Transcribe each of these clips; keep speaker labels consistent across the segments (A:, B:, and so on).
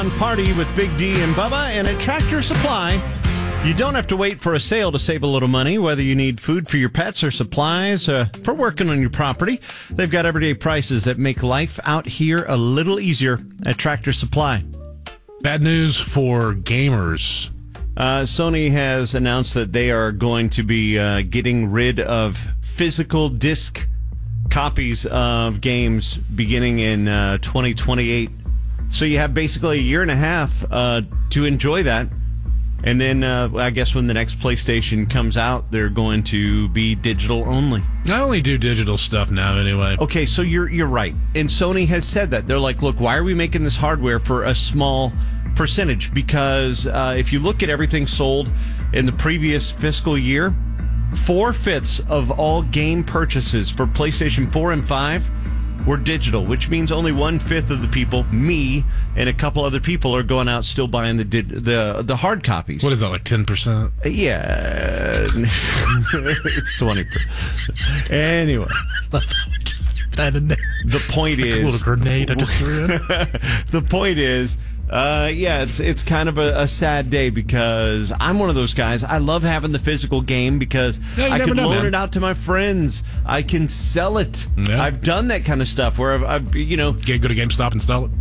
A: Party with Big D and Bubba, and at Tractor Supply, you don't have to wait for a sale to save a little money, whether you need food for your pets or supplies for working on your property. They've got everyday prices that make life out here a little easier at Tractor Supply.
B: Bad news for gamers.
A: Sony has announced that they are going to be getting rid of physical disc copies of games beginning in 2028. So you have basically a year and a half to enjoy that. And then I guess when the next PlayStation comes out, they're going to be digital only.
B: I only do digital stuff now anyway.
A: Okay, so you're right. And Sony has said that. They're like, look, why are we making this hardware for a small percentage? Because if you look at everything sold in the previous fiscal year, 4/5 of all game purchases for PlayStation 4 and 5 were digital, which means only 1/5 of the people, me and a couple other people, are going out still buying the hard copies.
B: What is that, like 10%?
A: Yeah, it's 20%. Anyway,
B: that in there.
A: The point is,
B: a little grenade I just threw in.
A: The point is, it's kind of a sad day because I'm one of those guys. I love having the physical game because I can loan it out to my friends. I can sell it.
B: Yeah.
A: I've done that kind of stuff where I've
B: Can't go to GameStop and sell it?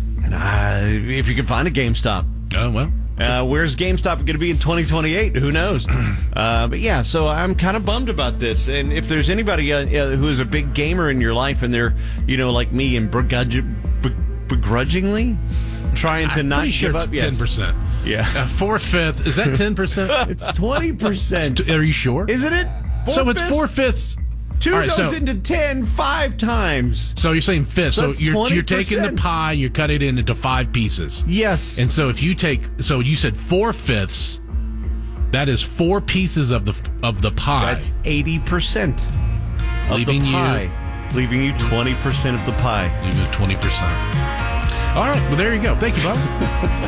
A: If you can find a GameStop.
B: Oh, well.
A: Where's GameStop going to be in 2028? Who knows? But yeah, so I'm kind of bummed about this. And if there's anybody who is a big gamer in your life and they're, like me and begrudgingly trying to not give up,
B: 10%.
A: Yeah.
B: 4/5. Is that 10%?
A: It's 20%.
B: Are you sure?
A: Isn't it?
B: So it's 4/5.
A: 2 goes into 10 5 times.
B: So you're saying fifth. So you're taking the
A: 20%.
B: pie, you're cutting it into 5 pieces.
A: Yes.
B: And so if you so you said 4/5. That is 4 pieces of the pie.
A: That's 80% of
B: leaving
A: the pie. Leaving you 20% of the pie.
B: Leaving you 20%. All right. Well, there you go. Thank you, Bob.